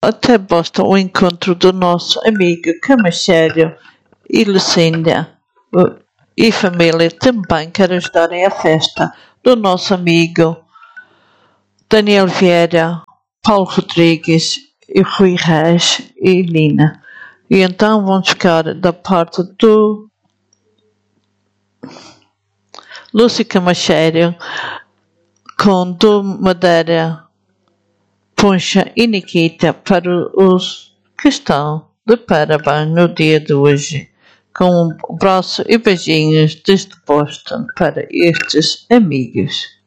até basta o encontro do nosso amigo Camachério e Lucília e família também quer ajudarem a festa do nosso amigo Daniel Vieira, Paulo Rodrigues e Rui Reis e Lina. E então vamos ficar da parte do Lúcio Camachério com do Madeira, Poncha e Nikita para os que estão de parabéns no dia de hoje. Com um abraço e beijinhos desde Boston para estes amigos.